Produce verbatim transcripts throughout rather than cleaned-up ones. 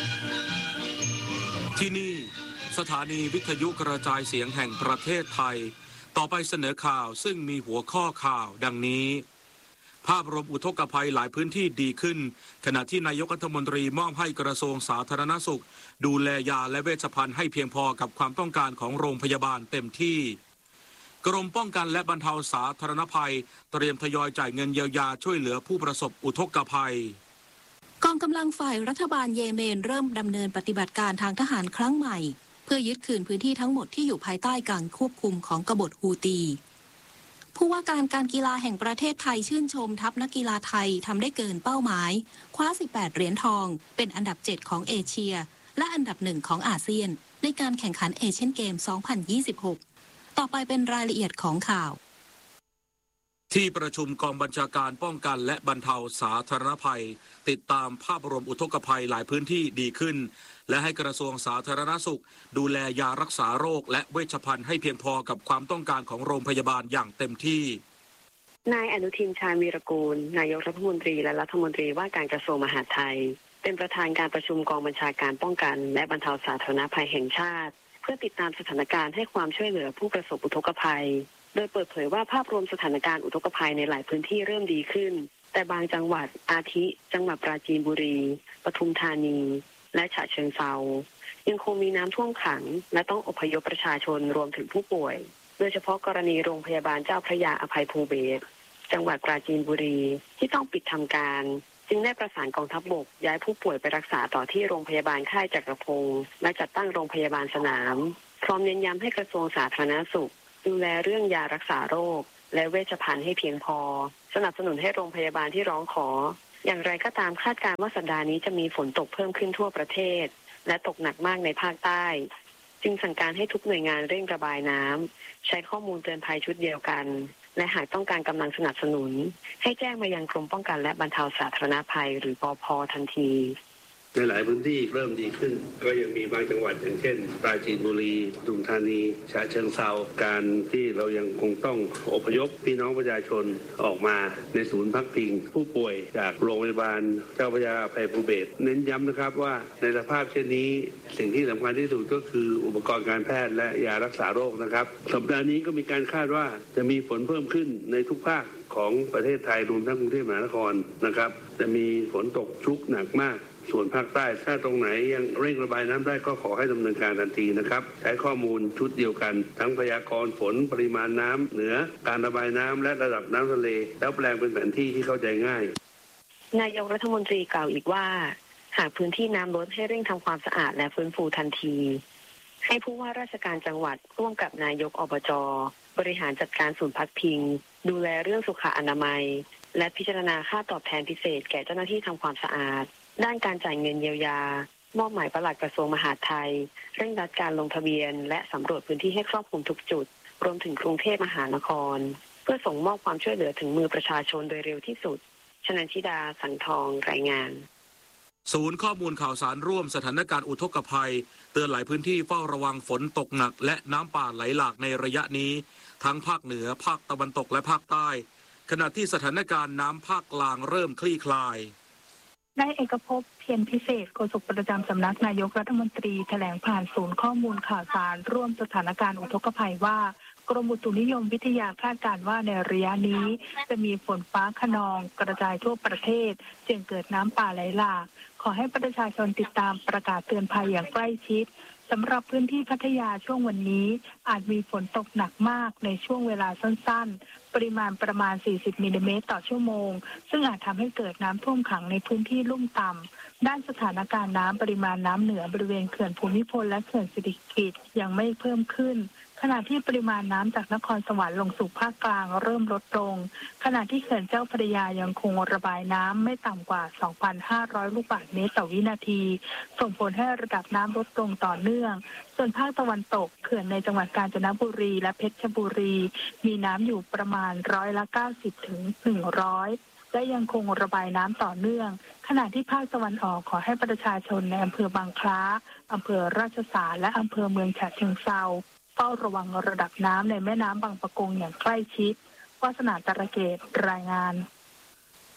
ที่นี่สถานีวิทยุกระจายเสียงแห่งประเทศไทยต่อไปเสนอข่าวซึ่งมีหัวข้อข่าวดังนี้ภาพรวมอุทกภัยหลายพื้นที่ดีขึ้นขณะที่นายกรัฐมนตรีมอบให้กระทรวงสาธารณสุขดูแลยาและเวชภัณฑ์ให้เพียงพอกับความต้องการของโรงพยาบาลเต็มที่กรมป้องกันและบรรเทาสาธารณภัยเตรียมทยอยจ่ายเงินเยียวยาช่วยเหลือผู้ประสบอุทกภัยกองกำลังฝ่ายรัฐบาลเยเมนเริ่มดำเนินปฏิบัติการทางทหารครั้งใหม่เพื่อยึดคืนพื้นที่ทั้งหมดที่อยู่ภายใต้การควบคุมของกบฏฮูตีผู้ว่าการการกีฬาแห่งประเทศไทยชื่นชมทัพนักกีฬาไทยทำได้เกินเป้าหมายคว้าสิบแปดเหรียญทองเป็นอันดับเจ็ดของเอเชียและอันดับหนึ่งของอาเซียนในการแข่งขันเอเชียนเกมสองพันยี่สิบหกต่อไปเป็นรายละเอียดของข่าวที่ประชุมกองบัญชาการป้องกันและบรรเทาสาธารณภัยติดตามภาพรวมอุทกภัยหลายพื้นที่ดีขึ้นและให้กระทรวงสาธารณสุขดูแลยารักษาโรคและเวชภัณฑ์ให้เพียงพอกับความต้องการของโรงพยาบาลอย่างเต็มที่นายอนุทินชาญวีรกูลนายกรัฐมนตรีและรัฐมนตรีว่าการกระทรวงมหาดไทยเป็นประธานการประชุมกองบัญชาการป้องกันและบรรเทาสาธารณภัยแห่งชาติเพื่อติดตามสถานการณ์ให้ความช่วยเหลือผู้ประสบอุทกภัยโดยเปิดเผยว่าภาพรวมสถานการณ์อุทกภัยในหลายพื้นที่เริ่มดีขึ้นแต่บางจังหวัดอาทิจังหวัดปราจีนบุรีปทุมธานีและฉะเชิงเทรายังคงมีน้ำท่วมขังและต้องอพยพประชาชนรวมถึงผู้ป่วยโดยเฉพาะกรณีโรงพยาบาลเจ้าพระยาอภัยภูเบศรจังหวัดปราจีนบุรีที่ต้องปิดทำการจึงได้ประสานกองทัพบกย้ายผู้ป่วยไปรักษาต่อที่โรงพยาบาลค่ายจักรพงศ์และจัดตั้งโรงพยาบาลสนามพร้อมเน้นย้ำให้กระทรวงสาธารณสุขดูแลเรื่องยารักษาโรคและเวชภัณฑ์ให้เพียงพอสนับสนุนให้โรงพยาบาลที่ร้องขออย่างไรก็ตามคาดการณ์ว่าสัปดาห์นี้จะมีฝนตกเพิ่มขึ้นทั่วประเทศและตกหนักมากในภาคใต้จึงสั่งการให้ทุกหน่วยงานเร่งระบายน้ำใช้ข้อมูลเตือนภัยชุดเดียวกันและหากต้องการกำลังสนับสนุนให้แจ้งมายังกรมป้องกันและบรรเทาสาธารณภัยหรือปภ.ทันทีในหลายพื้นที่เริ่มดีขึ้นก็ยังมีบางจังหวัดอย่างเช่นปราจีนบุรีปทุมธานีฉะเชิงเทราการที่เรายังคงต้องอพยพพี่น้องประชาชนออกมาในศูนย์พักพิงผู้ป่วยจากโรงพยาบาลเจ้าพระยาอภัยภูเบศรเน้นย้ำนะครับว่าในสภาพเช่นนี้สิ่งที่สำคัญที่สุดก็คืออุปกรณ์การแพทย์และยารักษาโรคนะครับสัปดาห์นี้ก็มีการคาดว่าจะมีฝนเพิ่มขึ้นในทุกภาคของประเทศไทยรวมทั้งกรุงเทพมหานครนะครับจะมีฝนตกชุกหนักมากส่วนภาคใต้ถ้าตรงไหนยังเร่งระบายน้ำได้ก็ขอให้ดำเนินการทันทีนะครับใช้ข้อมูลชุดเดียวกันทั้งพยากรณ์ฝนปริมาณน้ำเหนือการระบายน้ำและระดับน้ำทะเลแล้วแปลงเป็นแผนที่ที่เข้าใจง่ายนายกรัฐมนตรีกล่าวอีกว่าหากพื้นที่น้ำลดให้เร่งทำความสะอาดและฟื้นฟูทันทีให้ผู้ว่าราชการจังหวัดร่วมกับนายกอบจ.บริหารจัดการศูนย์พักพิงดูแลเรื่องสุขอนามัยและพิจารณาค่าตอบแทนพิเศษแก่เจ้าหน้าที่ทำความสะอาดด้านการจ่ายเงินเยียวยามอบหมายปลัดกระทรวงมหาดไทยเร่งรัดการลงทะเบียนและสำรวจพื้นที่ให้ครอบคลุมทุกจุดรวมถึงกรุงเทพมหานครเพื่อส่งมอบความช่วยเหลือถึงมือประชาชนโดยเร็วที่สุดชนันชิดาสังทองรายงานศูนย์ข้อมูลข่าวสารร่วมสถานการณ์อุทกภัยเตือนหลายพื้นที่เฝ้าระวังฝนตกหนักและน้ำป่าไหลหลากในระยะนี้ทั้งภาคเหนือภาคตะวันตกและภาคใต้ขณะที่สถานการณ์น้ำภาคกลางเริ่มคลี่คลายนายเอกภพเพียรพิเศษโฆษกประจำสำนักนายกรัฐมนตรีแถลงผ่านศูนย์ข้อมูลข่าวสารร่วมสถานการณ์อุทกภัยว่ากรมอุตุนิยมวิทยาคาดการณ์ว่าในระยะนี้จะมีฝนฟ้าคะนองกระจายทั่วประเทศเสี่ยงเกิดน้ำป่าไหลหลากขอให้ประชาชนติดตามประกาศเตือนภัยอย่างใกล้ชิดสำหรับพื้นที่พัทยาช่วงวันนี้อาจมีฝนตกหนักมากในช่วงเวลาสั้นๆปริมาณประมาณสี่สิบมิลลิเมตรต่อชั่วโมงซึ่งอาจทำให้เกิดน้ำท่วมขังในพื้นที่ลุ่มต่ำด้านสถานการณ์น้ำปริมาณน้ำเหนือบริเวณเขื่อนภูมิพลและเขื่อนสิริกิติ์ยังไม่เพิ่มขึ้นขณะที่ปริมาณน้ำจากนครสวรรค์ลงสู่ภาคกลางเริ่มลดลงขณะที่เขื่อนเจ้าพระยายังคงระบายน้ำไม่ต่ำกว่า สองพันห้าร้อย ลูกบาศก์เมตรต่อวินาทีส่งผลให้ระดับน้ำลดลงต่อเนื่องส่วนภาคตะวันตกเขื่อนในจังหวัดกาญจนบุรีและเพชรบุรีมีน้ำอยู่ประมาณร้อยละเก้าสิบถึงหนึ่งร้อยและยังคงระบายน้ำต่อเนื่องขณะที่ภาคตะวันออกขอให้ประชาชนในอำเภอบางคล้าอำเภอราชสาและอำเภอเมืองฉะเชิงเทราเฝ้าระวังระดับน้ำในแม่น้ำบางปะกงอย่างใกล้ชิดวาสนาตระเกตรายงาน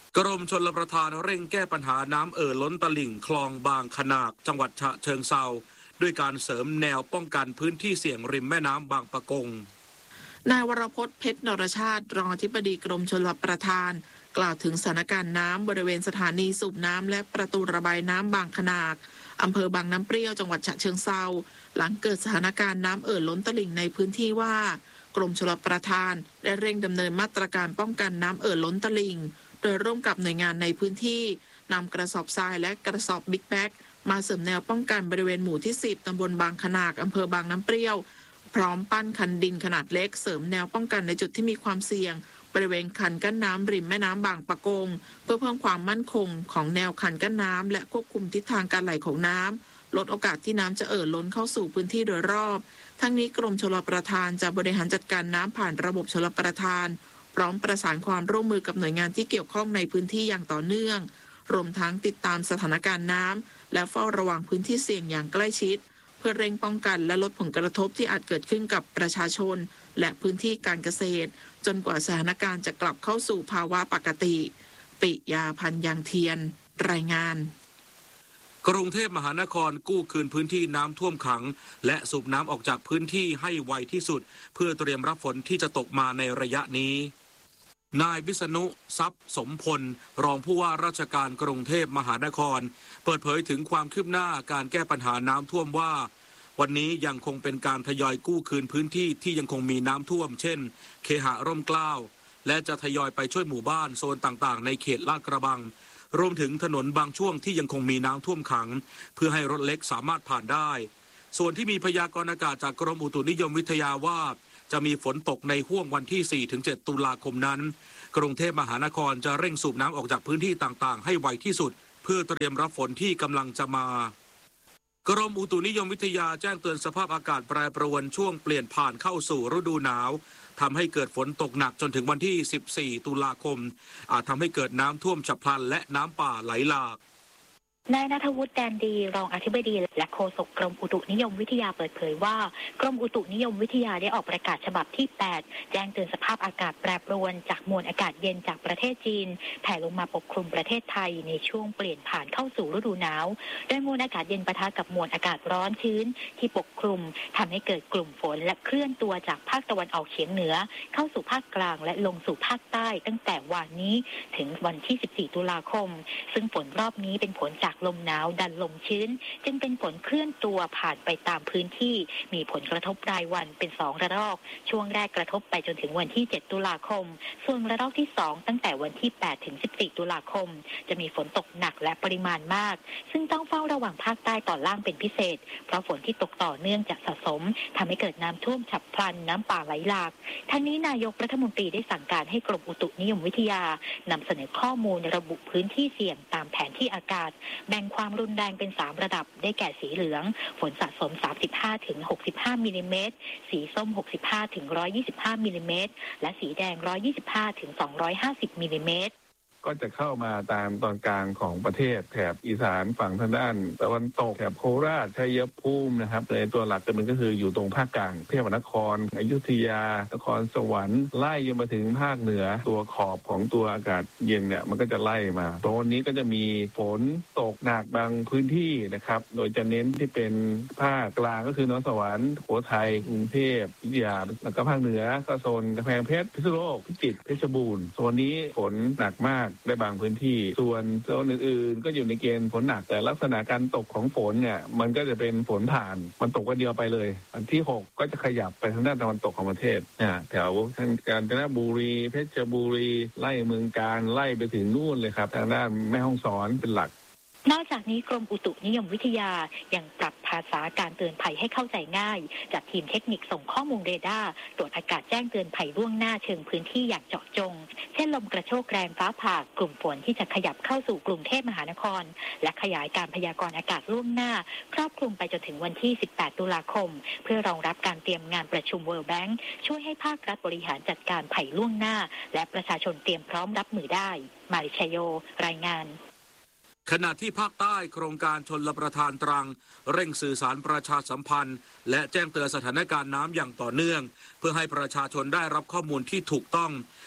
กรมชลประทานเร่งแก้ปัญหาน้ำเอ่อล้นตลิ่งคลองบางขนากจังหวัดฉะเชิงเทราด้วยการเสริมแนวป้องกันพื้นที่เสี่ยงริมแม่น้ำบางปะกงนายวรพจน์เพชรนรชาติรองอธิบดีกรมชลประทานกล่าวถึงสถานการณ์น้ำบริเวณสถานีสูบน้ำและประตูระบายน้ำบางขนากอำเภอบางน้ำเปรี้ยวจังหวัดฉะเชิงเทราหลังเกิดสถานการณ์น้ำเอ่อล้นตลิ่งในพื้นที่ว่ากรมชลประทานได้เร่งดำเนินมาตรการป้องกันน้ำเอ่อล้นตลิ่งโดยร่วมกับหน่วยงานในพื้นที่นำกระสอบทรายและกระสอบบิ๊กแบ็กมาเสริมแนวป้องกันบริเวณหมู่ที่สิบตำบลบางขนากอำเภอบางน้ำเปรี้ยวพร้อมปั้นคันดินขนาดเล็กเสริมแนวป้องกันในจุดที่มีความเสี่ยงบริเวณคันกั้นน้ำริมแม่น้ำบางปะกงเพื่อเพิ่มความมั่นคงของแนวคันกั้นน้ำและควบคุมทิศทางการไหลของน้ำลดโอกาสที่น้ำจะเอ่อล้นเข้าสู่พื้นที่โดยรอบทั้งนี้กรมชลประทานจะบริหารจัดการน้ำผ่านระบบชลประทานพร้อมประสานความร่วมมือกับหน่วยงานที่เกี่ยวข้องในพื้นที่อย่างต่อเนื่องรวมทั้งติดตามสถานการณ์น้ำและเฝ้าระวังพื้นที่เสี่ยงอย่างใกล้ชิดเพื่อเร่งป้องกันและลดผลกระทบที่อาจเกิดขึ้นกับประชาชนและพื้นที่การเกษตรจนกว่าสถานการณ์จะกลับเข้าสู่ภาวะปกติปิยาพันธ์ยังเทียนรายงานกรุงเทพมหานครกู้คืนพื้นที่น้ำท่วมขังและสูบน้ำออกจากพื้นที่ให้ไวที่สุดเพื่อเตรียมรับฝนที่จะตกมาในระยะนี้นายวิษณุทรัพย์สมพลรองผู้ว่าราชการกรุงเทพมหานครเปิดเผยถึงความคืบหน้าการแก้ปัญหาน้ำท่วมว่าวันนี้ยังคงเป็นการทยอยกู้คืนพื้นที่ที่ยังคงมีน้ำท่วมเช่นเคหะร่มเกล้าและจะทยอยไปช่วยหมู่บ้านโซนต่างๆในเขตลาดกระบังรวมถึงถนนบางช่วงที่ยังคงมีน้ำท่วมขังเพื่อให้รถเล็กสามารถผ่านได้ส่วนที่มีพยากรณ์อากาศจากกรมอุตุนิยมวิทยาว่าจะมีฝนตกในห้วงวันที่ สี่ถึงเจ็ด ตุลาคมนั้นกรุงเทพมหานครจะเร่งสูบน้ำออกจากพื้นที่ต่างๆให้ไวที่สุดเพื่อเตรียมรับฝนที่กำลังจะมากรมอุตุนิยมวิทยาแจ้งเตือนสภาพอากาศแปรปรวนช่วงเปลี่ยนผ่านเข้าสู่ฤดูหนาวทำให้เกิดฝนตกหนักจนถึงวันที่ สิบสี่ ตุลาคมอาจทำให้เกิดน้ำท่วมฉับพลันและน้ำป่าไหลหลากนายณัฐวุฒิแดนดีรองอธิบดีและโฆษกกรมอุตุนิยมวิทยาเปิดเผยว่ากรมอุตุนิยมวิทยาได้ออกประกาศฉบับที่ แปด แจ้งเตือนสภาพอากาศแปรปรวนจากมวลอากาศเย็นจากประเทศจีนแผ่ลงมาปกคลุมประเทศไทยในช่วงเปลี่ยนผ่านเข้าสู่ฤดูหนาวโดยมวลอากาศเย็นปะทะกับมวลอากาศร้อนชื้นที่ปกคลุมทำให้เกิดกลุ่มฝนและเคลื่อนตัวจากภาคตะวันออกเฉียงเหนือเข้าสู่ภาคกลางและลงสู่ภาคใต้ตั้งแต่วันนี้ถึงวันที่ สิบสี่ ตุลาคมซึ่งฝนรอบนี้เป็นผลจากลมหนาวดันลมชื้นจึงเป็นฝนเคลื่อนตัวผ่านไปตามพื้นที่มีผลกระทบรายวันเป็นสองระลอกช่วงแรกกระทบไปจนถึงวันที่เจ็ดตุลาคมส่วนระลอกที่สองตั้งแต่วันที่แปดถึงสิบสี่ตุลาคมจะมีฝนตกหนักและปริมาณมากซึ่งต้องเฝ้าระวังภาคใต้ตอนล่างเป็นพิเศษเพราะฝนที่ตกต่อเนื่องจะสะสมทำให้เกิดน้ำท่วมฉับพลันน้ำป่าไหลหลากทั้งนี้นายกรัฐมนตรีได้สั่งการให้กรมอุตุนิยมวิทยานำเสนอข้อมูลระบุพื้นที่เสี่ยงตามแผนที่อากาศแบ่งความรุนแรงเป็นสามระดับได้แก่สีเหลืองฝนสะสม สามสิบห้าถึงหกสิบห้า มิลลิเมตรสีส้ม หกสิบห้าถึงหนึ่งร้อยยี่สิบห้า มิลลิเมตรและสีแดง หนึ่งร้อยยี่สิบห้าถึงสองร้อยห้าสิบ มิลลิเมตรก็จะเข้ามาตามตอนกลางของประเทศแถบอีสานฝั่งทางด้านตะวันตกแถบโคราชชัยภูมินะครับในตัวหลักจะมันก็คืออยู่ตรงภาคกลางเทพนครอยุธยานครสวรรค์ไล่ยมาถึงภาคเหนือตัวขอบของตัวอากาศเย็นเนี่ยมันก็จะไล่มาตรงนี้ก็จะมีฝนตกหนักบางพื้นที่นะครับโดยจะเน้นที่เป็นภาคกลางก็คือนครสวรรค์สุโขทัยกรุงเทพอยุธยาแล้วก็ภาคเหนือก็โซนกำแพงเพชรพิษณุโลกพิจิตรเพชรบูรณ์โซนนี้ฝนหนักมากได้บางพื้นที่ส่วนโซนอื่นๆก็อยู่ในเกณฑ์ฝนหนักแต่ลักษณะการตกของฝนเนี่ยมันก็จะเป็นฝนผ่านมันตกวันเดียวไปเลยวันที่หกก็จะขยับไปทางด้านตะวันตกของประเทศเนี่ยแถวทางกาญจนบุรีเพชรบุรีไล่เมืองการไล่ไปถึงนู่นเลยครับทางด้านแม่ฮ่องสอนเป็นหลักนอกจากนี้กรมอุตุนิยมวิทยายังปรับภาษาการเตือนภัยให้เข้าใจง่ายจัดทีมเทคนิคส่งข้อมูลเรดาร์ตรวจอากาศแจ้งเตือนภัยล่วงหน้าเชิงพื้นที่อย่างเจาะจงเช่นลมกระโชกแรงฟ้าผ่ากลุ่มฝนที่จะขยับเข้าสู่กรุงเทพมหานครและขยายการพยากรณ์อากาศล่วงหน้าครอบคลุมไปจนถึงวันที่สิบแปดตุลาคมเพื่อรองรับการเตรียมงานประชุม World Bank ช่วยให้ภาครัฐบริหารจัดการภัยล่วงหน้าและประชาชนเตรียมพร้อมรับมือได้มาริชโยรายงานขณะที่ภาคใต้โครงการชลประทานตรังเร่งสื่อสารประชาสัมพันธ์และแจ้งเตือนสถานการณ์น้ำอย่างต่อเนื่องเพื่อให้ประชาชนได้รับข้อมูลที่ถูกต้อง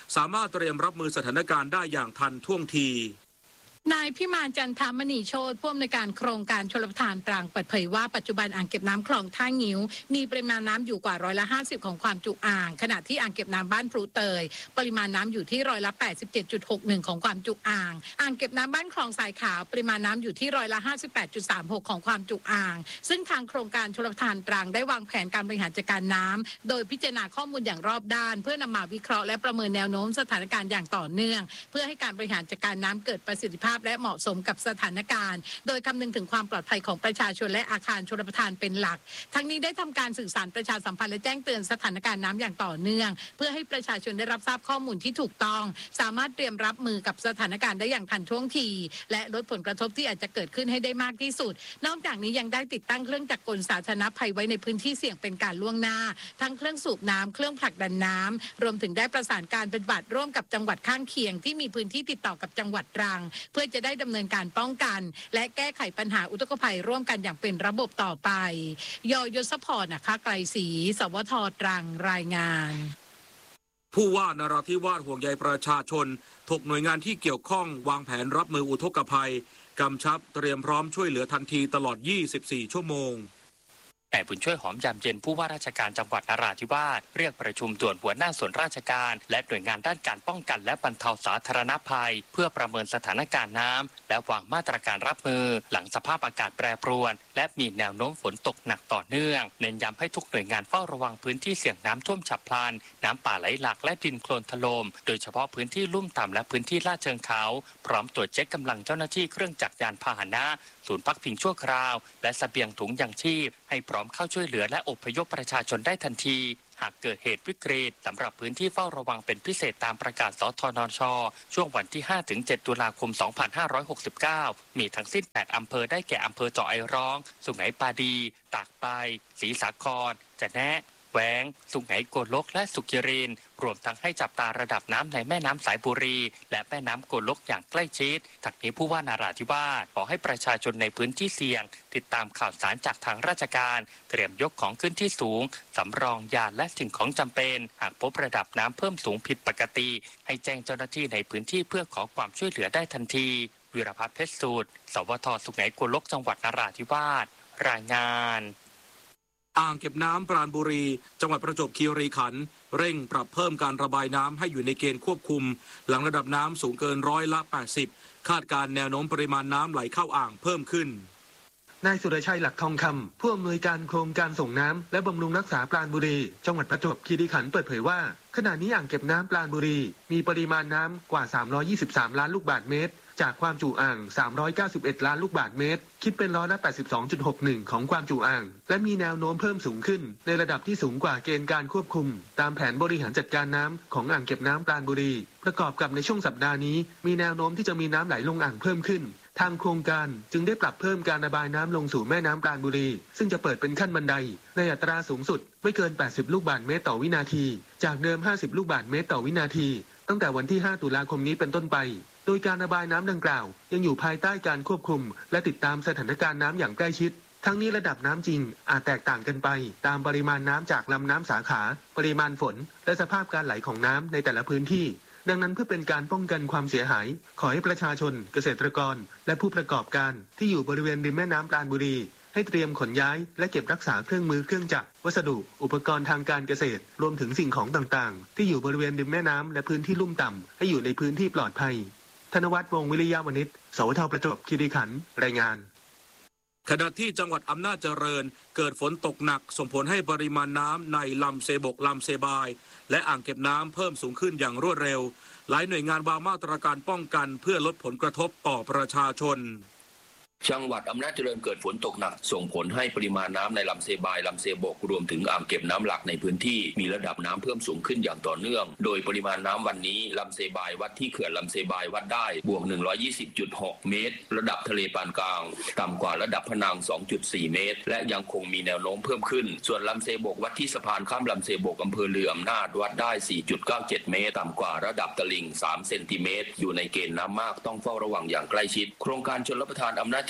สามารถเตรียมรับมือสถานการณ์ได้อย่างทันท่วงทีนายพิมานจันทามณีโชติผู้อำนวยการโครงการชลประทานตรังเปิดเผยว่าปัจจุบันอ่างเก็บน้ำคลองท่างิ้วมีปริมาณน้ำอยู่กว่าร้อยละห้าสิบของความจุอ่างขณะที่อ่างเก็บน้ำบ้านพลูเตยปริมาณน้ำอยู่ที่ร้อยละ แปดสิบเจ็ดจุดหกหนึ่ง ของความจุอ่างอ่างเก็บน้ำบ้านคลองทรายขาวปริมาณน้ำอยู่ที่ร้อยละ ห้าสิบแปดจุดสามหก ของความจุอ่างซึ่งทางโครงการชลประทานตรังได้วางแผนการบริหารจัดการน้ำโดยพิจารณาข้อมูลอย่างรอบด้านเพื่อนำมาวิเคราะห์และประเมินแนวโน้มสถานการณ์อย่างต่อเนื่องเพื่อให้การบริหารจัดการน้ำเกิดประสิทธิภาพและเหมาะสมกับสถานการณ์โดยคำนึงถึงความปลอดภัยของประชาชนและอาคารชลประทานเป็นหลักทั้งนี้ได้ทำการสื่อสารประชาสัมพันธ์และแจ้งเตือนสถานการณ์น้ำอย่างต่อเนื่องเพื่อให้ประชาชนได้รับทราบข้อมูลที่ถูกต้องสามารถเตรียมรับมือกับสถานการณ์ได้อย่างทันท่วงทีและลดผลกระทบที่อาจจะเกิดขึ้นให้ได้มากที่สุดนอกจากนี้ยังได้ติดตั้งเครื่องจักรกลสาธารณภัยไว้ในพื้นที่เสี่ยงเป็นการล่วงหน้าทั้งเครื่องสูบน้ำเครื่องผลักดันน้ำรวมถึงได้ประสานการปฏิบัติร่วมกับจังหวัดข้างเคียงที่มีพื้นที่ติดต่อกับจังหวัดตรังเพื่อจะได้ดำเนินการป้องกันและแก้ไขปัญหาอุทกภัยร่วมกันอย่างเป็นระบบต่อไปยยศพรนะคะไกรศรีสวทตรังรายงานผู้ว่านราธิวาสห่วงใยประชาชนถกหน่วยงานที่เกี่ยวข้องวางแผนรับมืออุทกภัยกำชับเตรียมพร้อมช่วยเหลือทันทีตลอดยี่สิบสี่ชั่วโมงนายบุญช่วยหอมยามเย็นผู้ว่าราชการจังหวัดนราธิวาสเรียกประชุมด่วนหัวหน้าส่วนราชการและหน่วยงานด้านการป้องกันและบรรเทาสาธารณภัยเพื่อประเมินสถานการณ์น้ำและวางมาตรการรับมือหลังสภาพอากาศแปรปรวนและมีแนวโน้มฝนตกหนักต่อเนื่องเน้นย้ำให้ทุกหน่วยงานเฝ้าระวังพื้นที่เสี่ยงน้ำท่วมฉับพลันน้ำป่าไหลหลากและดินโคลนถล่มโดยเฉพาะพื้นที่ลุ่มต่ำและพื้นที่ลาดเชิงเขาพร้อมตรวจเช็คกำลังเจ้าหน้าที่เครื่องจักรยานพาหนะศูนย์พักพิงชั่วคราวและเสบียงถุงยังชีพให้พร้อมเข้าช่วยเหลือและอพยพประชาชนได้ทันทีหากเกิดเหตุวิกฤตสำหรับพื้นที่เฝ้าระวังเป็นพิเศษตามประกาศสทนช.ช่วงวันที่ ห้าถึงเจ็ด ตุลาคม สองพันห้าร้อยหกสิบเก้า มีทั้งสิ้น แปด อำเภอได้แก่อำเภอเจาะไอร้องสุไหงปาดีตากใบศรีสาครจะแนะแหวงสุไหงโกลกและสุขิรินรวมทั้งให้จับตาระดับน้ำในแม่น้ำสายบุรีและแม่น้ำโกลกอย่างใกล้ชิดทั้งนี้ผู้ว่านราธิวาสขอให้ประชาชนในพื้นที่เสี่ยงติดตามข่าวสารจากทางราชการเตรียมยกของขึ้นที่สูงสำรองยาและสิ่งของจำเป็นหากพบระดับน้ำเพิ่มสูงผิดปกติให้แจ้งเจ้าหน้าที่ในพื้นที่เพื่อขอความช่วยเหลือได้ทันทีวิรพัฒน์เพชรสูตรสวทสุไหงโกลกจังหวัดนราธิวาสรายงานอ่างเก็บน้ำปราณบุรีจังหวัดประจวบคีรีขันธ์เร่งปรับเพิ่มการระบายน้ำให้อยู่ในเกณฑ์ควบคุมหลังระดับน้ำสูงเกินร้อยละแปดสิบคาดการแนวโน้มปริมาณน้ำไหลเข้าอ่างเพิ่มขึ้นนายสุรชัยหลักทองคำผู้อำนวยการโครงการส่งน้ำและบำรุงรักษาปราณบุรีจังหวัดประจวบคีรีขันธ์เปิดเผยว่าขณะนี้อ่างเก็บน้ำปราณบุรีมีปริมาณน้ำกว่าสามร้อยยี่สิบสามล้านลูกบาศก์เมตรจากความจุอ่างสามร้อยเก้าสิบเอ็ดล้านลูกบาศก์เมตรคิดเป็นร้อยละ แปดสิบสองจุดหกหนึ่ง ของความจุอ่างและมีแนวโน้มเพิ่มสูงขึ้นในระดับที่สูงกว่าเกณฑ์การควบคุมตามแผนบริหารจัดการน้ำของอ่างเก็บน้ำปราณบุรีประกอบกับในช่วงสัปดาห์นี้มีแนวโน้มที่จะมีน้ำไหลลงอ่างเพิ่มขึ้นทางโครงการจึงได้ปรับเพิ่มการระบายน้ำลงสู่แม่น้ำปราณบุรีซึ่งจะเปิดเป็นขั้นบันไดในอัตราสูงสุดไม่เกินแปดสิบลูกบาศก์เมตรต่อวินาทีจากเดิมห้าสิบลูกบาศก์เมตรต่อวินาทีตั้งแต่วันที่ห้าตุลาคมนี้เป็นต้นไปโดยการระบายน้ำดังกล่าวยังอยู่ภายใต้การควบคุมและติดตามสถานการณ์น้ำอย่างใกล้ชิดทั้งนี้ระดับน้ำจริงอาจแตกต่างกันไปตามปริมาณน้ำจากลำน้ำสาขาปริมาณฝนและสภาพการไหลของน้ำในแต่ละพื้นที่ดังนั้นเพื่อเป็นการป้องกันความเสียหายขอให้ประชาชนเกษตรกรและผู้ประกอบการที่อยู่บริเวณริมแม่น้ำปราณบุรีให้เตรียมขนย้ายและเก็บรักษาเครื่องมือเครื่องจักรวัสดุอุปกรณ์ทางการเกษตรรวมถึงสิ่งของต่างๆที่อยู่บริเวณริมแม่น้ำและพื้นที่ลุ่มต่ำให้อยู่ในพื้นที่ปลอดภัยธนวัฒน์วงศ์วิริยะวณิชสวทประจวบคีรีขันธ์รายงานขณะที่จังหวัดอำนาจเจริญเกิดฝนตกหนักส่งผลให้ปริมาณน้ำในลำเซบกลำเซบายและอ่างเก็บน้ำเพิ่มสูงขึ้นอย่างรวดเร็วหลายหน่วยงานวางมาตรการป้องกันเพื่อลดผลกระทบต่อประชาชนจังหวัดอำนาจเจริญเกิดฝนตกหนักส่งผลให้ปริมาณน้ำในลำเซบายลำเซบกรวมถึงอ่างเก็บน้ำหลักในพื้นที่มีระดับน้ำเพิ่มสูงขึ้นอย่างต่อเนื่องโดยปริมาณน้ำวันนี้ลำเซบายวัดที่เขื่อนลำเซบายวัดได้บวก หนึ่งร้อยยี่สิบจุดหก เมตรระดับทะเลปานกลางต่ำกว่าระดับพนัง สองจุดสี่ เมตรและยังคงมีแนวโน้มเพิ่มขึ้นส่วนลำเซบกวัดที่สะพานข้ามลำเซบกอำเภอเรืออำนาจวัดได้ สี่จุดเก้าเจ็ด เมตรต่ำกว่าระดับตลิ่งสามเซนติเมตรอยู่ในเกณฑ์น้ำมากต้องเฝ้าระวังอย่างใกล้ชิดโครงการชลประทานอำนาจเจ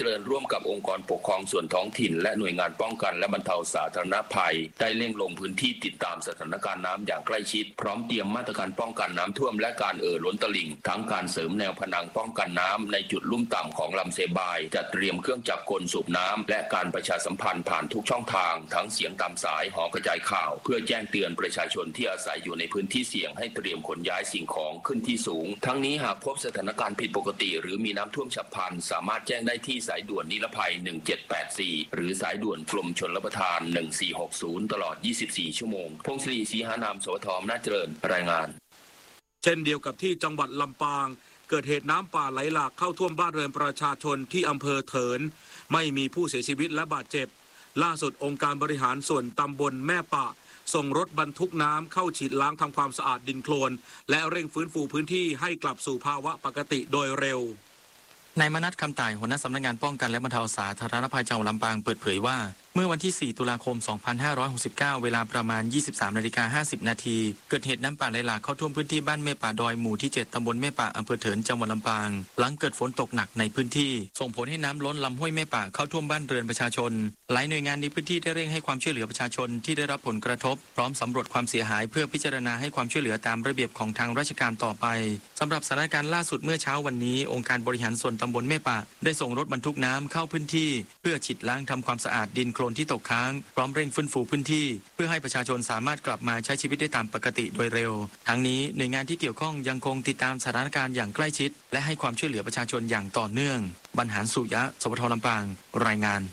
จริญร่วมกับองค์กรปกครองส่วนท้องถิ่นและหน่วยงานป้องกันและบรรเทาสาธารณภัยได้เร่งลงพื้นที่ติดตามสถานการณ์น้ำอย่างใกล้ชิดพร้อมเตรียมมาตรการป้องกันน้ำท่วมและการเอ่อล้นตลิ่งทั้งการเสริมแนวผนังป้องกันน้ำในจุดลุ่มต่ำของลำเซบายจัดเตรียมเครื่องจักรกลสูบน้ำและการประชาสัมพันธ์ผ่านทุกช่องทางทั้งเสียงตามสายหอกระจายข่าวเพื่อแจ้งเตือนประชาชนที่อาศัยอยู่ในพื้นที่เสี่ยงให้เตรียมขนย้ายสิ่งของขึ้นที่สูงทั้งนี้หากพบสถานการณ์ผิดปกติหรือมีน้ำท่วมฉับพลันสามารถแจ้งได้ที่สายด่วนนิรภัยหนึ่งเจ็ดแปดสี่หรือสายด่วนกรมชลประทานหนึ่งสี่หกศูนย์ตลอดยี่สิบสี่ชั่วโมงพงศรีศรีหานามสวทออำนาจเจริญรายงานเช่นเดียวกับที่จังหวัดลำปางเกิดเหตุน้ำป่าไหลหลากเข้าท่วมบ้านเรือนประชาชนที่อำเภอเถินไม่มีผู้เสียชีวิตและบาดเจ็บล่าสุดองค์การบริหารส่วนตำบลแม่ปะส่งรถบรรทุกน้ำเข้าฉีดล้างทำความสะอาดดินโคลนและเร่งฟื้นฟูพื้นที่ให้กลับสู่ภาวะปกติโดยเร็วนายมนัสคำต่ายหัวหน้าสำนักงานป้องกันและบรรเทาสาธารณภัยจังหวัดลำปางเปิดเผยว่าเมื่อวันที่สี่ตุลาคมสองพันห้าร้อยหกสิบเก้าเวลาประมาณ ยี่สิบสามนาฬิกาห้าสิบนาทีเกิดเหตุน้ำป่าไหลหลากเข้าท่วมพื้นที่บ้านแม่ป่าดอยหมู่ที่เจ็ดตำบลแม่ป่าอำเภอเถินจังหวัดลำปางหลังเกิดฝนตกหนักในพื้นที่ส่งผลให้น้ำล้นลำห้วยแม่ป่าเข้าท่วมบ้านเรือนประชาชนหลายหน่วยงานในพื้นที่ได้เร่งให้ความช่วยเหลือประชาชนที่ได้รับผลกระทบพร้อมสำรวจความเสียหายเพื่อพิจารณาให้ความช่วยเหลือตามระเบียบของทางราชการต่อไปสำหรับสถานการณ์ล่าสุดเมื่อเช้าวันนี้องค์การบริหารส่วนตำบลแม่ป่าได้ส่งรถบรรทุกน้ำเข้าพื้นที่เพื่อฉีดล้างทำความสะอาดดินโคลนที่ตกค้างพร้อมเร่งฟื้นฟูพื้นที่เพื่อให้ประชาชนสามารถกลับมาใช้ชีวิตได้ตามปกติโดยเร็วทั้งนี้หน่วยงานที่เกี่ยวข้องยังคงติดตามสถานการณ์อย่างใกล้ชิดและให้ความช่วยเหลือประชาชนอย่างต่อเนื่องบรรหารสุยะสวทลำปางรายงาน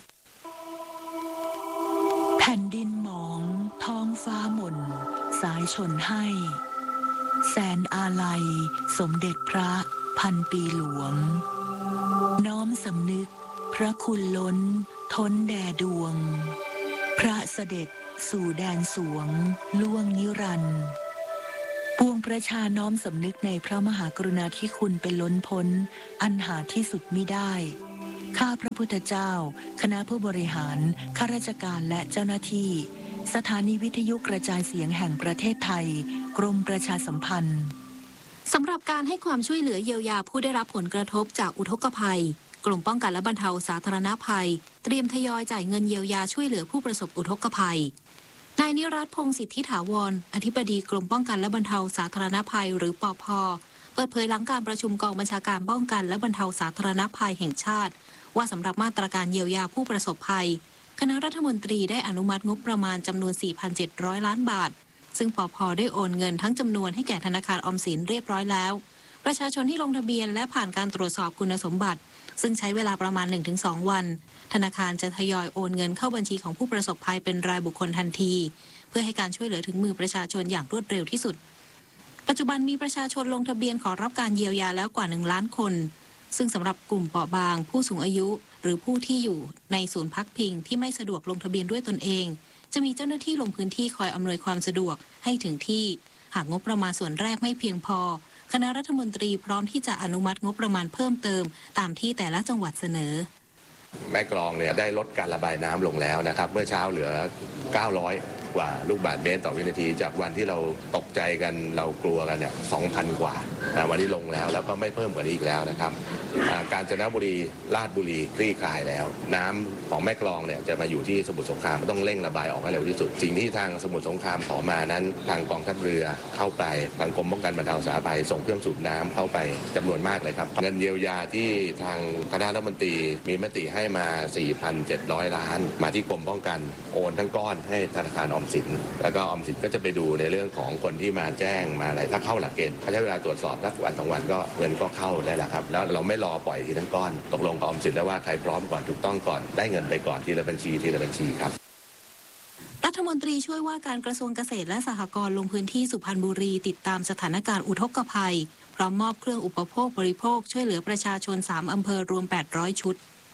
แผ่นดินหมองท้องฟ้าหม่นสายชนให้แสนอาลัยสมเด็จพระพันปีหลวงน้อมสำนึกพระคุณล้นท้นแด่ดวงพระเสด็จสู่แดนสวงล่วงนิรันดร์ปวงประชาน้อมสำนึกในพระมหากรุณาธิคุณเป็นล้นพ้นอันหาที่สุดมิได้ข้าพระพุทธเจ้าคณะผู้บริหารข้าราชการและเจ้าหน้าที่สถานีวิทยุกระจายเสียงแห่งประเทศไทยกรมประชาสัมพันธ์สำหรับการให้ความช่วยเหลือเยียวยาผู้ได้รับผลกระทบจากอุทกภัยกลุ่มป้องกันและบรรเทาสาธารณภัยเตรียมทยอยจ่ายเงินเยียวยาช่วยเหลือผู้ประสบอุทกภัยนายนิรัตน์พงศ์สิทธิถาวรอธิบดีกรมป้องกันและบรรเทาสาธารณภัยหรือปภ.เปิดเผยหลังการประชุมกองบัญชาการป้องกันและบรรเทาสาธารณภัยแห่งชาติว่าสำหรับมาตรการเยียวยาผู้ประสบภัยคณะรัฐมนตรีได้อนุมัติงบประมาณจำนวน สี่พันเจ็ดร้อย ล้านบาทซึ่งปภ.ได้โอนเงินทั้งจำนวนให้แก่ธนาคารออมสินเรียบร้อยแล้วประชาชนที่ลงทะเบียนและผ่านการตรวจสอบคุณสมบัติซึ่งใช้เวลาประมาณ หนึ่งถึงสอง วันธนาคารจะทยอยโอนเงินเข้าบัญชีของผู้ประสบภัยเป็นรายบุคคลทันทีเพื่อให้การช่วยเหลือถึงมือประชาชนอย่างรวดเร็วที่สุดปัจจุบันมีประชาชนลงทะเบียนขอรับการเยียวยาแล้วกว่าหนึ่งล้านคนซึ่งสำหรับกลุ่มเปราะบางผู้สูงอายุหรือผู้ที่อยู่ในศูนย์พักพิงที่ไม่สะดวกลงทะเบียนด้วยตนเองจะมีเจ้าหน้าที่ลงพื้นที่คอยอำนวยความสะดวกให้ถึงที่หากงบประมาณส่วนแรกไม่เพียงพอคณะรัฐมนตรีพร้อมที่จะอนุมัติงบประมาณเพิ่มเติมตามที่แต่ละจังหวัดเสนอแม่กลองเนี่ยได้ลดการระบายน้ำลงแล้วนะครับเมื่อเช้าเหลือเก้าร้อยกว่าลูกบาศก์เมตรต่อวินาทีจากวันที่เราตกใจกันเรากลัวกันเนี่ย สองพัน กว่าวันนี้ลงแล้วแล้วก็ไม่เพิ่มกว่านี้อีกแล้วนะครับกาญจนบุรีราชบุรีคลี่คลายแล้วน้ำของแม่กลองเนี่ยจะมาอยู่ที่สมุทรสงครามต้องเร่งระบายออกให้เร็วที่สุดสิ่งที่ทางสมุทรสงครามขอมานั้นทางกองทัพเรือเข้าไปทางกรมป้องกันบรรเทาสาธารณภัยส่งเครื่องสูบน้ำเข้าไปจำนวนมากเลยครับเงินเยียวยาที่ทางคณะรัฐมนตรีมีมติให้มา สี่พันเจ็ดร้อย ล้านมาที่กรมป้องกันโอนทั้งก้อนให้ธนาคารออมสินแล้วก็ออมสินก็จะไปดูในเรื่องของคนที่มาแจ้งมาอะไรถ้าเข้าหลักเกณฑ์เขาใช้เวลาตรวจสอบสักวันสองวันก็เงินก็เข้าได้แล้วครับแล้วเราไม่รอปล่อยทีทั้งก้อนตกลงกับออมสินแล้วว่าใครพร้อมก่อนถูกต้องก่อนได้เงินไปก่อนทีละบัญชีทีละบัญชีครับรัฐมนตรีช่วยว่าการกระทรวงเกษตรและสหกรณ์ลงพื้นที่สุพรรณบุรีติดตามสถานการณ์อุทกภัยพร้อมมอบเครื่องอุปโภคบริโภคช่วยเหลือประชาชนสามอำเภอรวมแปดร้อยชุด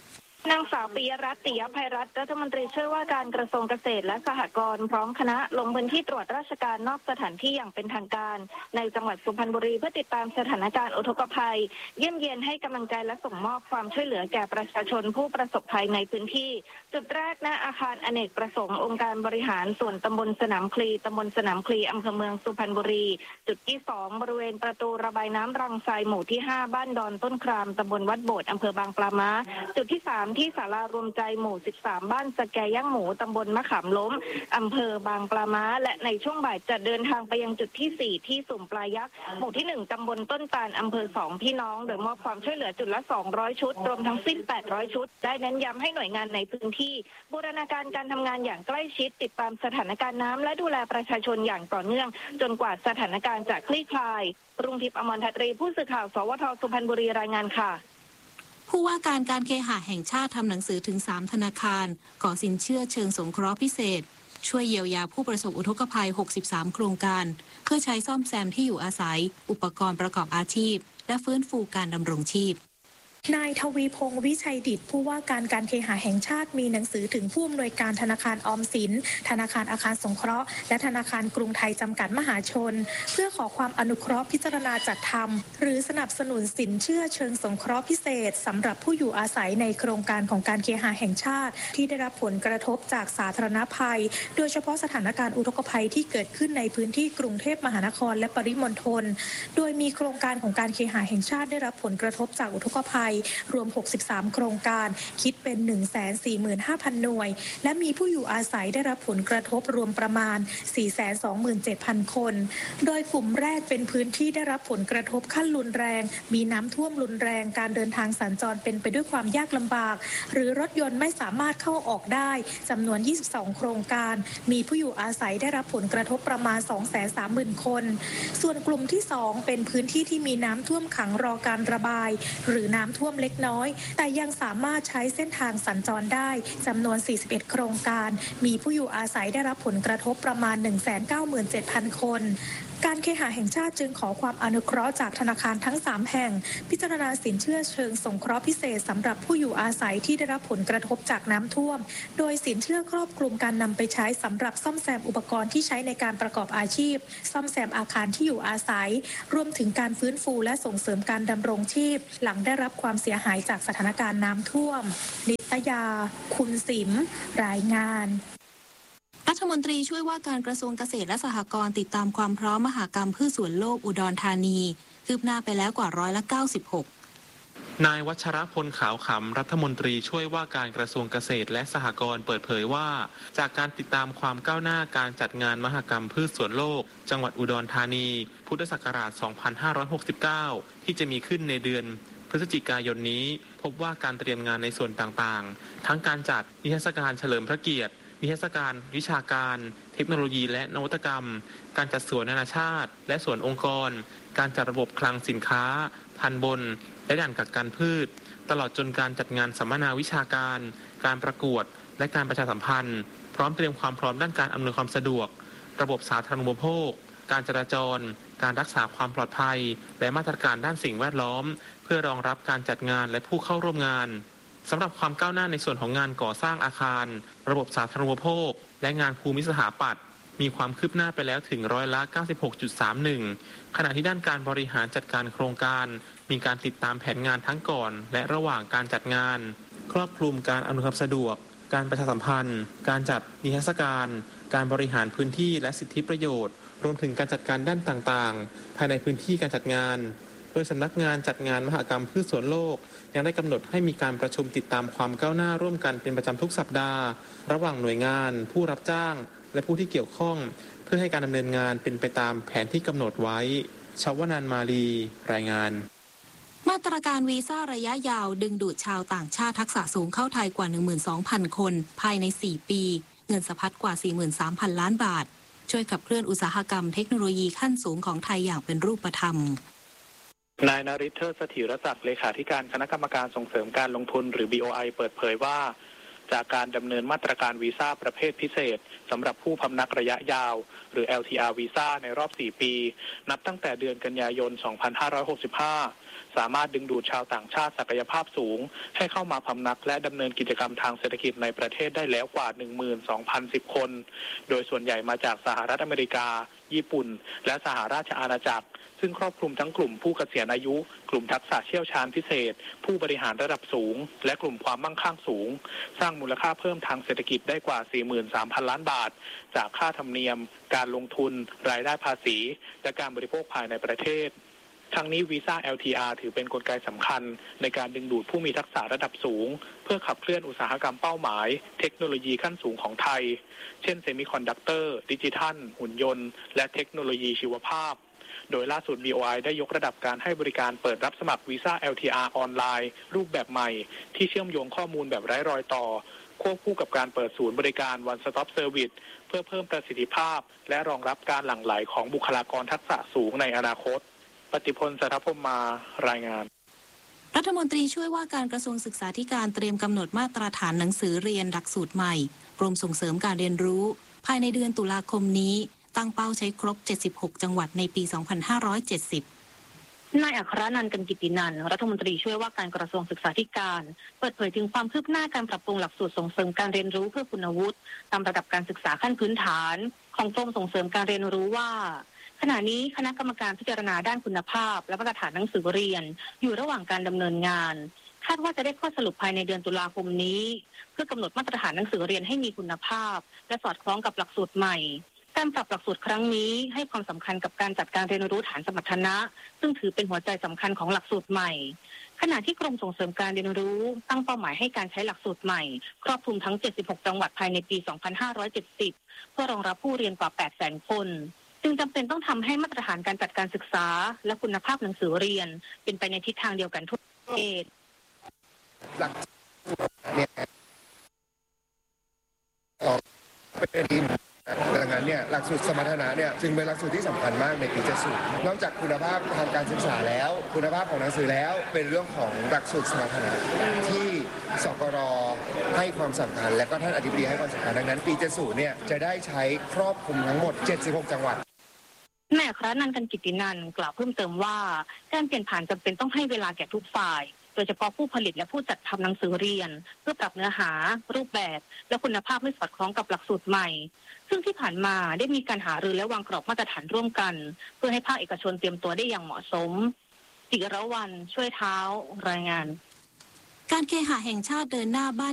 นางสาวปิยรัตน์ ติยภัยรัตน์รัฐมนตรีช่วยว่าการกระทรวงเกษตรและสหกรณ์พร้อมคณะลงพื้นที่ตรวจราชการนอกสถานที่อย่างเป็นทางการในจังหวัดสุพรรณบุรีเพื่อติดตามสถานการณ์อุทกภัยเยี่ยมเยียนให้กำลังใจและส่งมอบความช่วยเหลือแก่ประชาชนผู้ประสบภัยในพื้นที่จุดแรกณอาคารอเนกประสงค์องค์การบริหารส่วนตำบลสนามคลีตำบลสนามคลีอำเภอเมืองสุพรรณบุรีจุดที่สองบริเวณประตูระบายน้ำรังไทรหมู่ที่ห้าบ้านดอนต้นครามตำบลวัดโบสถ์อำเภอบางปลาม้าจุดที่สามที่ศาลารวมใจหมู่สิบสามบ้านสแกย่างหมูตำบลมะขามล้มอำเภอบางปลาม้าและในช่วงบ่ายจะเดินทางไปยังจุดที่สี่ที่สุ่มปลายักษ์หมู่ที่หนึ่งตำบลต้นตาลอำเภอสองพี่น้องโดยมอบความช่วยเหลือจุดละสองร้อยชุดรวมทั้งสิ้นแปดร้อยชุดได้เน้นย้ำให้หน่วยงานในพื้นที่บูรณาการการทำงานอย่างใกล้ชิดติดตามสถานการณ์น้ำและดูแลประชาชนอย่างต่อเนื่องจนกว่าสถานการณ์จะคลี่คลายรุ่งทิพย์อมรทัตรีผู้สื่อข่าวสวทสุพรรณบุรีรายงานค่ะผู้ว่าการการเคหะแห่งชาติทำหนังสือถึงสามธนาคารขอสินเชื่อเชิงสงเคราะห์พิเศษช่วยเยียวยาผู้ประสบอุทกภัยหกสิบสามโครงการเพื่อใช้ซ่อมแซมที่อยู่อาศัยอุปกรณ์ประกอบอาชีพและฟื้นฟูการดำรงชีพนายทวีพงษ์วิชัยดิษฐ์ผู้ว่าการการเคหะแห่งชาติมีหนังสือถึงผู้อำนวยการธนาคารออมสินธนาคารอาคารสงเคราะห์และธนาคารกรุงไทยจำกัดมหาชนเพื่อขอความอนุเคราะห์พิจารณาจัดทำหรือสนับสนุนสินเชื่อเชิงสงเคราะห์พิเศษสำหรับผู้อยู่อาศัยในโครงการของการเคหะแห่งชาติที่ได้รับผลกระทบจากสาธารณภัยโดยเฉพาะสถานการณ์อุทกภัยที่เกิดขึ้นในพื้นที่กรุงเทพมหานครและปริมณฑลโดยมีโครงการของการเคหะแห่งชาติได้รับผลกระทบจากอุทกภัยรวมหกสิบสามโครงการคิดเป็น หนึ่งแสนสี่หมื่นห้าพัน หน่วยและมีผู้อยู่อาศัยได้รับผลกระทบรวมประมาณ สี่แสนสองหมื่นเจ็ดพัน คนโดยกลุ่มแรกเป็นพื้นที่ได้รับผลกระทบขั้นรุนแรงมีน้ำท่วมรุนแรงการเดินทางสัญจรเป็นไปด้วยความยากลำบากหรือรถยนต์ไม่สามารถเข้าออกได้จำนวนยี่สิบสองโครงการมีผู้อยู่อาศัยได้รับผลกระทบประมาณ สองแสนสามหมื่น คนส่วนกลุ่มที่สองเป็นพื้นที่ที่มีน้ำท่วมขังรอการระบายหรือน้ำท่วมเล็กน้อยแต่ยังสามารถใช้เส้นทางสัญจรได้จำนวนสี่สิบเอ็ดโครงการมีผู้อยู่อาศัยได้รับผลกระทบประมาณ หนึ่งแสนเก้าหมื่นเจ็ดพัน คนการเคหะแห่งชาติจึงขอความอนุเคราะห์จากธนาคารทั้งสามแห่งพิจารณาสินเชื่อเชิงสงเคราะห์พิเศษสำหรับผู้อยู่อาศัยที่ได้รับผลกระทบจากน้ำท่วมโดยสินเชื่อครอบคลุมการนำไปใช้สำหรับซ่อมแซมอุปกรณ์ที่ใช้ในการประกอบอาชีพซ่อมแซมอาคารที่อยู่อาศัยรวมถึงการฟื้นฟูและส่งเสริมการดำรงชีพหลังได้รับความเสียหายจากสถานการณ์น้ำท่วมนิตยาคุณสิมรายงานรัฐมนตรีช่วยว่าการกระทรวงเกษตรและสหกรณ์ติดตามความพร้อมมหกรรมพืชสวนโลกอุดรธานีคืบหน้าไปแล้วกว่าร้อยละเก้าสิบหกนายวัชรพลขาวขำรัฐมนตรีช่วยว่าการกระทรวงเกษตรและสหกรณ์เปิดเผยว่าจากการติดตามความก้าวหน้าการจัดงานมหกรรมพืชสวนโลกจังหวัดอุดรธานีพุทธศักราชสองพันห้าร้อยหกสิบเก้าที่จะมีขึ้นในเดือนพฤศจิกายนนี้พบว่าการเตรียมงานในส่วนต่างๆทั้งการจัดนิทรรศการเฉลิมพระเกียรตินิทรรศการวิชาการเทคโนโลยีและนวัตกรรมการจัดสวนนานาชาติและสวนองค์กรการจัดระบบคลังสินค้าทันบนและด่านกักกันพืชตลอดจนการจัดงานสัมมนาวิชาการการประกวดและการประชาสัมพันธ์พร้อมเตรียมความพร้อมด้านการอำนวยความสะดวกระบบสาธารณูปโภคการจราจรการรักษาความปลอดภัยและมาตรการด้านสิ่งแวดล้อมเพื่อรองรับการจัดงานและผู้เข้าร่วมงานสำหรับความก้าวหน้าในส่วนของงานก่อสร้างอาคารระบบสาธารณูปโภคและงานภูมิสถาปัตย์มีความคืบหน้าไปแล้วถึงร้อยละ เก้าสิบหกจุดสามหนึ่ง ขณะที่ด้านการบริหารจัดการโครงการมีการติดตามแผนงานทั้งก่อนและระหว่างการจัดงานครอบคลุมการอำนวยความสะดวกการประชาสัมพันธ์การจัดนิทรรศการการบริหารพื้นที่และสิทธิประโยชน์รวมถึงการจัดการด้านต่างๆภายในพื้นที่การจัดงานโดยสำนักงานจัดงานมหกรรมพืชสวนโลกยังได้กำหนดให้มีการประชุมติดตามความก้าวหน้าร่วมกันเป็นประจำทุกสัปดาห์ระหว่างหน่วยงานผู้รับจ้างและผู้ที่เกี่ยวข้องเพื่อให้การดำเนินงานเป็นไปตามแผนที่กำหนดไว้ชวนันท์มาลีรายงานมาตรการวีซ่าระยะยาวดึงดูดชาวต่างชาติทักษะสูงเข้าไทยกว่า หนึ่งหมื่นสองพัน คนภายในสี่ปีเงินสะพัดกว่า สี่หมื่นสามพัน ล้านบาทช่วยขับเคลื่อนอุตสาหกรรมเทคโนโลยีขั้นสูงของไทยอย่างเป็นรูปธรรมนายนฤทธิ์ เทิดเสถียรศักดิ์เลขาธิการคณะกรรมการส่งเสริมการลงทุนหรือ บี โอ ไอ เปิดเผยว่าจากการดำเนินมาตรการวีซ่าประเภทพิเศษสำหรับผู้พำนักระยะยาวหรือ แอล ที อาร์ วีซ่าในรอบสี่ปีนับตั้งแต่เดือนกันยายน สองพันห้าร้อยหกสิบห้าสามารถดึงดูดชาวต่างชาติศักยภาพสูงให้เข้ามาพำนักและดำเนินกิจกรรมทางเศรษฐกิจในประเทศได้แล้วกว่า หนึ่งหมื่นสองพันสิบ คนโดยส่วนใหญ่มาจากสหรัฐอเมริกาญี่ปุ่นและสหราชอาณาจักรซึ่งครอบคลุมทั้งกลุ่มผู้เกษียณอายุกลุ่มทักษะเชี่ยวชาญพิเศษผู้บริหารระดับสูงและกลุ่มความมั่งคั่งสูงสร้างมูลค่าเพิ่มทางเศรษฐกิจได้กว่า สี่หมื่นสามพัน ล้านบาทจากค่าธรรมเนียมการลงทุนรายได้ภาษีและการบริโภคภายในประเทศทั้งนี้วีซ่า แอล ที อาร์ ถือเป็นกลไกสำคัญในการดึงดูดผู้มีทักษะระดับสูงเพื่อขับเคลื่อนอุตสาหกรรมเป้าหมายเทคโนโลยีขั้นสูงของไทยเช่นเซมิคอนดักเตอร์ดิจิทัลหุ่นยนต์และเทคโนโลยีชีวภาพโดยล่าสุด บี โอ ไอ ได้ยกระดับการให้บริการเปิดรับสมัครวีซ่า แอล ที อาร์ ออนไลน์รูปแบบใหม่ที่เชื่อมโยงข้อมูลแบบไร้รอยต่อควบคู่กับการเปิดศูนย์บริการ One Stop Service เพื่อเพิ่มประสิทธิภาพและรองรับการหลั่งไหลของบุคลากรทักษะสูงในอนาคตปฏิพล สัทธพมมารายงานรัฐมนตรีช่วยว่าการกระทรวงศึกษาธิการเตรียมกำหนดมาตรฐานหนังสือเรียนหลักสูตรใหม่กรมส่งเสริมการเรียนรู้ภายในเดือนตุลาคมนี้ตั้งเป้าใช้ครบเจ็ดสิบหกจังหวัดในปี สองพันห้าร้อยเจ็ดสิบนายอัครนันท์ กันกิตินันท์รัฐมนตรีช่วยว่าการกระทรวงศึกษาธิการเปิดเผยถึงความคืบหน้าการปรับปรุงหลักสูตรส่งเสริมการเรียนรู้เพื่อคุณวุฒิตามระดับการศึกษาขั้นพื้นฐานของกรมส่งเสริมการเรียนรู้ว่าขณะนี้คณะกรรมการพิจารณาด้านคุณภาพและมาตรฐานหนังสือเรียนอยู่ระหว่างการดำเนินงานคาดว่าจะได้ข้อสรุปภายในเดือนตุลาคมนี้เพื่อกำหนดมาตรฐานหนังสือเรียนให้มีคุณภาพและสอดคล้องกับหลักสูตรใหม่การปรับหลักสูตรครั้งนี้ให้ความสำคัญกับการจัดการเรียนรู้ฐานสมรรถนะซึ่งถือเป็นหัวใจสำคัญของหลักสูตรใหม่ขณะที่กรมส่งเสริมการเรียนรู้ตั้งเป้าหมายให้การใช้หลักสูตรใหม่ครอบคลุมทั้งเจ็ดสิบหกจังหวัดภายในปี สองพันห้าร้อยเจ็ดสิบ เพื่อรองรับผู้เรียนกว่า แปดแสน คนจึงจำเป็นต้องทำให้มาตรฐานการจัดการศึกษาและคุณภาพหนังสือเรียนเป็นไปในทิศทางเดียวกันทั่วประเทศหลักเนี่ยออกเป็นดังนั้นเนี่ยหลักสูตรสมรรถนะเนี่ยจึงเป็นหลักสูตรที่สำคัญมากในปีเจ็ดสิบนอกจากคุณภาพทางการศึกษาแล้วคุณภาพของหนังสือแล้วเป็นเรื่องของหลักสูตรสมรรถนะที่สกรให้ความสำคัญและก็ท่านอธิบดีให้ความสำคัญดังนั้นปีเจ็ดสิบเนี่ยจะได้ใช้ครอบคลุมทั้งหมดเจ็ดสิบหกจังหวัดนายอัครนันท์ กันกิตินันท์กล่าวเพิ่มเติมว่าการเปลี่ยนผ่านจำเป็นต้องให้เวลาแก่ทุกฝ่ายโดยเฉพาะผู้ผลิตและผู้จัดทำหนังสือเรียนเพื่อปรับเนื้อหารูปแบบและคุณภาพให้สอดคล้องกับหลักสูตรใหม่ซึ่งที่ผ่านมาได้มีการหารือและวางกรอบมาตรฐานร่วมกันเพื่อให้ภาคเอกชนเตรียมตัวได้อย่างเหมาะสมจิรวรรณช่วยเท้ารายงานการเคหะแห่งชาติเดินหน้าบ้าน